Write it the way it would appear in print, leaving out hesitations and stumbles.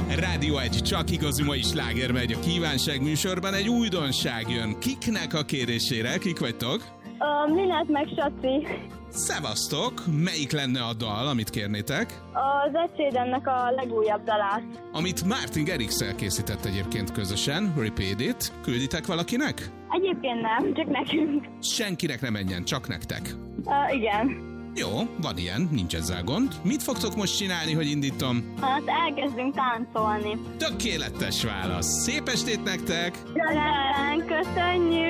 Rádió 1, csak igazi mai sláger megy a kívánság műsorban, egy újdonság jön. Kiknek a kérésére? Kik vagytok? Linát meg Saci. Szevasztok! Melyik lenne a dal, amit kérnétek? Az Ed Sheerannek a legújabb dalát. Amit Martin Garrix-szel készített egyébként közösen, Repeat It. Külditek valakinek? Egyébként nem, csak nekünk. Senkinek ne menjen, csak nektek. Igen. Jó, van ilyen, nincs ezzel gond. Mit fogtok most csinálni, hogy indítom? Hát elkezdünk táncolni. Tökéletes válasz. Szép estét nektek! Köszönjük!